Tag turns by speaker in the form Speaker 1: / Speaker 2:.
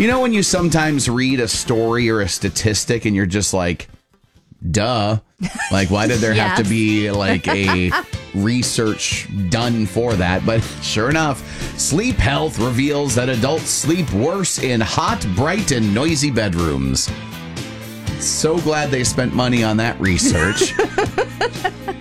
Speaker 1: You know when you sometimes read a story or a statistic and you're just like, duh. Like, why did there have to be like a research done for that? But sure enough, Sleep Health reveals that adults sleep worse in hot, bright, and noisy bedrooms. So glad they spent money on that research.